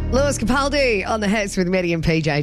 Lewis Capaldi on the hits with Maddie and PJ,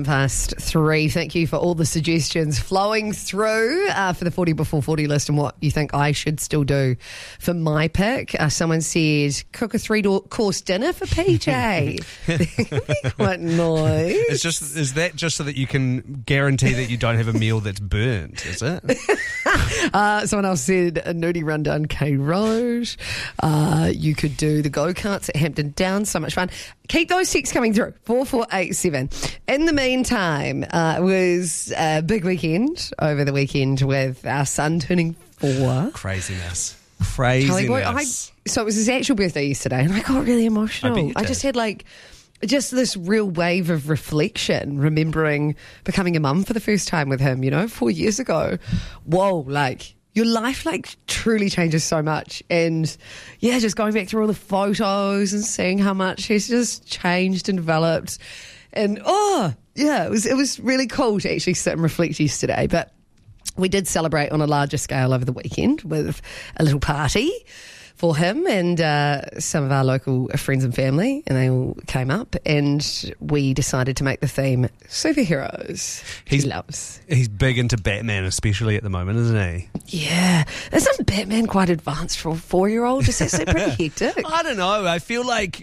3. Thank you for all the suggestions flowing through for the 40 before 40 list and what you think I should still do for my pick. Someone said, cook a 3-course dinner for PJ. That'd be quite nice. Is that just so that you can guarantee that you don't have a meal that's burnt, is it? Someone else said a nudie run down K Road. You could do the go-karts at Hampton Downs. So much fun. Keep those texts coming through, 4487. In the meantime, it was a big weekend over the weekend with our son turning 4. Craziness. Charlie boy, so it was his actual birthday yesterday, and I got really emotional. I just had just this real wave of reflection, remembering becoming a mum for the first time with him, 4 years ago. Whoa, your life truly changes so much. And yeah, just going back through all the photos and seeing how much he's just changed and developed. And it was really cool to actually sit and reflect yesterday. But we did celebrate on a larger scale over the weekend with a little party for him and some of our local friends and family, and they all came up, and we decided to make the theme superheroes. He loves. He's big into Batman, especially at the moment, isn't he? Yeah. Isn't Batman quite advanced for a 4-year-old? Is that so pretty hectic? I don't know. I feel like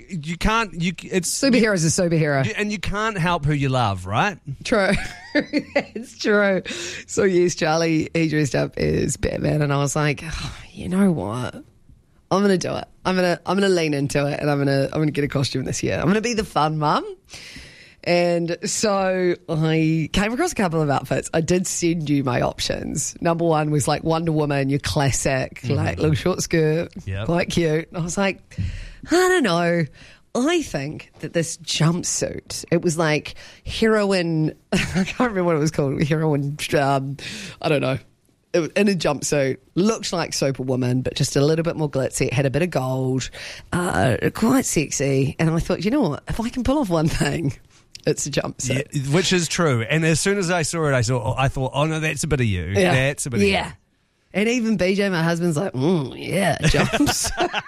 superheroes are superhero. And you can't help who you love, right? True. It's true. So yes, Charlie, he dressed up as Batman, and I was like, you know what? I'm gonna do it. I'm gonna lean into it, and I'm gonna get a costume this year. I'm gonna be the fun mum. And so I came across a couple of outfits. I did send you my options. Number one was Wonder Woman, your classic, little short skirt, quite cute. And I was like, I don't know. I think that this jumpsuit, it was heroine, I can't remember what it was called, heroine, I don't know. It was in a jumpsuit, looked like Superwoman, but just a little bit more glitzy. It had a bit of gold, quite sexy. And I thought, you know what? If I can pull off one thing, it's a jumpsuit. Yeah, which is true. And as soon as I saw it, I thought, oh no, that's a bit of you. Yeah. That's a bit of you. Yeah. And even BJ, my husband's like, jumps.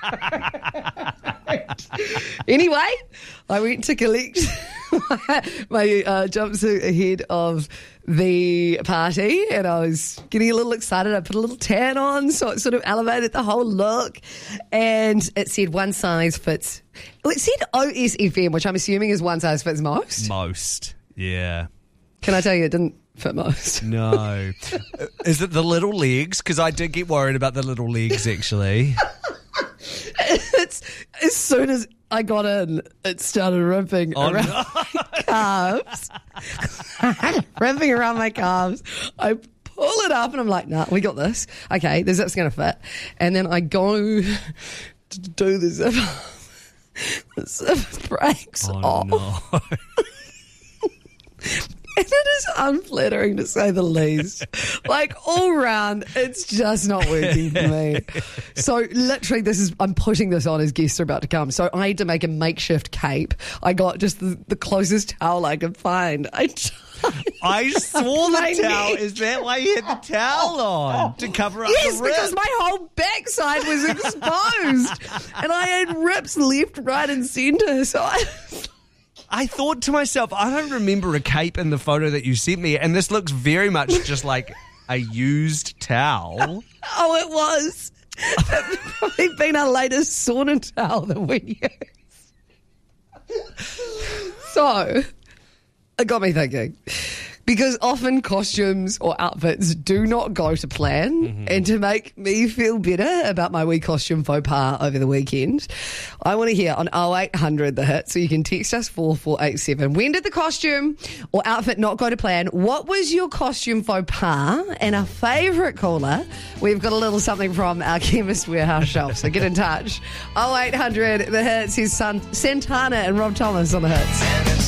Anyway, I went to collect my jumpsuit ahead of the party, and I was getting a little excited. I put a little tan on, so it sort of elevated the whole look. And it said one size fits. Well, it said OSFM, which I'm assuming is one size fits most. Most, yeah. Can I tell you, it didn't fit most? No. Is it the little legs? Because I did get worried about the little legs, actually. It's as soon as I got in, it started ripping around my calves. Ripping around my calves. I pull it up and I'm like, nah, we got this. Okay, the zip's going to fit. And then I go to do the zip. The zip breaks off. No. And it is unflattering to say the least. All round, it's just not working for me. So literally I'm putting this on as guests are about to come. So I had to make a makeshift cape. I got just the closest towel I could find. I saw the towel. Is that why you had the towel on? To cover up the rip? Yes, because my whole backside was exposed. And I had rips left, right and centre. So I thought to myself, I don't remember a cape in the photo that you sent me, and this looks very much just like a used towel. Oh, it was. It's probably been our latest sauna towel that we use. So, it got me thinking. Because often costumes or outfits do not go to plan. And to make me feel better about my wee costume faux pas over the weekend, I want to hear on 0800 the hit. So you can text us 4487. When did the costume or outfit not go to plan? What was your costume faux pas? And our favourite caller, we've got a little something from our Chemist Warehouse shelf. So get in touch. 0800 the hits. Here's Santana and Rob Thomas on the hits.